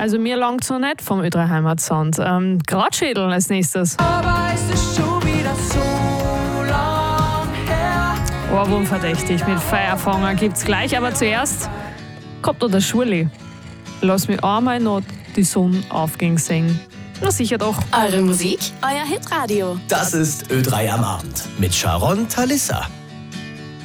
Also mir langt's noch nicht vom Ö3 Heimatsound. Gradschädel als nächstes. Aber es ist schon wieder so lang her. Ohrwurm verdächtig mit Feierfanger gibt's gleich, aber zuerst kommt noch der Schurli. Lass mich einmal noch die Sonne aufgehen singen. Na sicher doch. Eure Musik, euer Hitradio. Das ist Ö3 am Abend mit Sharon Talissa.